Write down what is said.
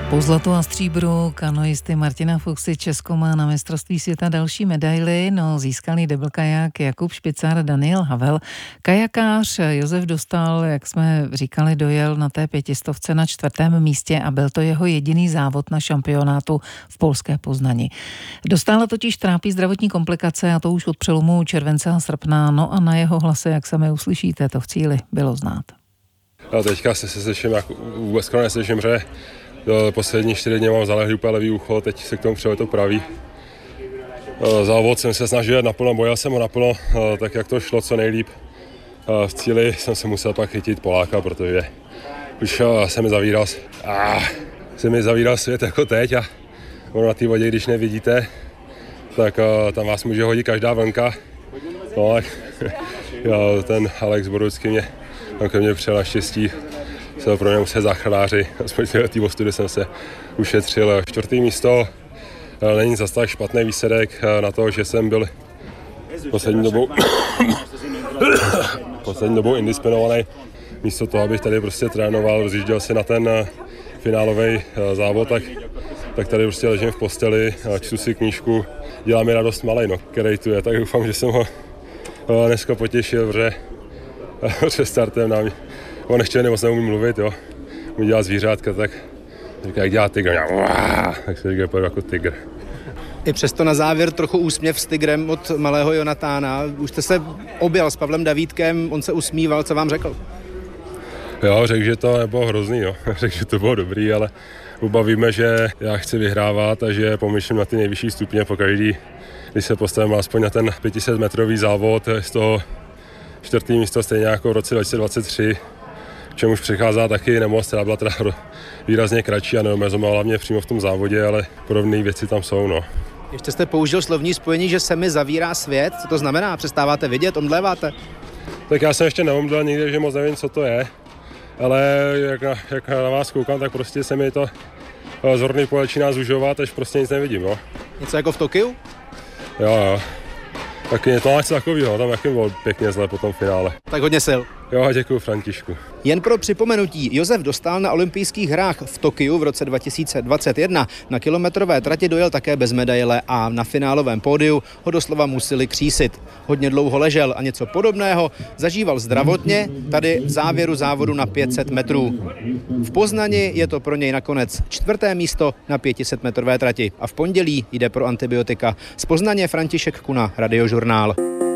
Po zlatu a stříbru kanoisty Martina Fuchsy Česko má na mistrovství světa další medaily, získali double kajak Jakub Špicar a Daniel Havel. Kajakář Josef Dostál, jak jsme říkali, dojel na té 500 na 4. místě a byl to jeho jediný závod na šampionátu v polské Poznani. Dostála totiž trápí zdravotní komplikace a to už od přelomu července a srpna, a na jeho hlase, jak sami uslyšíte, to v cíli bylo znát. Teďka se slyším, vůbec skoro neslyším, že poslední 4 dny mám zalehlý úplně levý ucho, teď se k tomu přijde to pravý. Závod jsem se snažil jet naplno, bojil jsem ho naplno, tak jak to šlo co nejlíp. V cíli jsem se musel pak chytit Poláka, protože už se mi zavíral svět jako teď a ono na té vodě, když nevidíte, tak tam vás může hodit každá vlnka. Ten Alex Borucký ke mně přijel naštěstí, se pro mě musel záchranáři, aspoň v té ostudy jsem se ušetřil. 4. místo není zase tak špatný výsledek na to, že jsem byl poslední dobou indisponovaný. Místo toho, abych tady prostě trénoval, rozjížděl si na ten finálový závod, tak tady prostě ležím v posteli, čtu si knížku, dělá mi radost malej, který tu je, tak doufám, že jsem ho dneska potěšil, protože před startem on ještě moc neumí mluvit, umí dělat zvířátka, tak říká, jak dělá tygr, tak se říká jako tygr. I přesto na závěr trochu úsměv s tygrem od malého Jonatána. Už jste se objel s Pavlem Davídkem, on se usmíval, co vám řekl? Jo, řekl, že to nebylo hrozný, řekl, že to bylo dobrý, ale oba víme, že já chci vyhrávat a že pomýšlím na ty nejvyšší stupně pokaždý, když se postavím aspoň na ten 500 metrový závod, z toho 4. místo stejně jako v roce 2023, čemuž přichází taky nemoc, která byla teda výrazně kratší a neomezovala hlavně přímo v tom závodě, ale podobné věci tam jsou. Ještě jste použil slovní spojení, že se mi zavírá svět, co to znamená? Přestáváte vidět, omdléváte? Tak já jsem ještě neomdlel nikdy, že moc nevím, co to je, ale jak na vás koukám, tak prostě se mi to zorný pole začíná zužovat, až prostě nic nevidím. Něco jako v Tokiu? Jo. Tak je to něco takového, tam taky bylo pěkně zle po tom finále. Tak hodně sil. Jo, děkuji Františku. Jen pro připomenutí, Josef Dostál na olympijských hrách v Tokiu v roce 2021 na kilometrové trati dojel také bez medaile a na finálovém pódiu ho doslova museli křísit. Hodně dlouho ležel a něco podobného zažíval zdravotně tady v závěru závodu na 500 metrů. V Poznani je to pro něj nakonec 4. místo na 500 metrové trati a v pondělí jde pro antibiotika. Z Poznaně František Kuna, Radiožurnál.